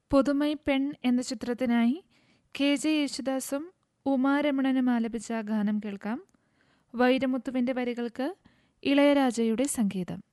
പുതുമൈ പെൺ എന്ന ചിത്രത്തിനായി കെ.ജെ. യേശുദാസും ഉമാരമണനും ആലപിച്ച ഗാനം കേൾക്കാം. വൈരമുത്തുവിൻ്റെ വരികൾക്ക് ഇളയരാജയുടെ സംഗീതം.